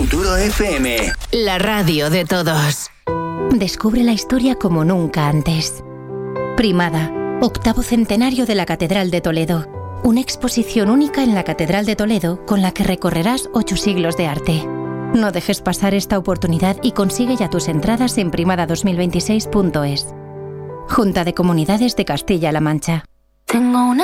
Futuro FM. La radio de todos. Descubre la historia como nunca antes. Primada, 8º centenario de la Catedral de Toledo. Una exposición única en la Catedral de Toledo con la que recorrerás 8 siglos de arte. No dejes pasar esta oportunidad y consigue ya tus entradas en primada2026.es. Junta de Comunidades de Castilla-La Mancha. Tengo una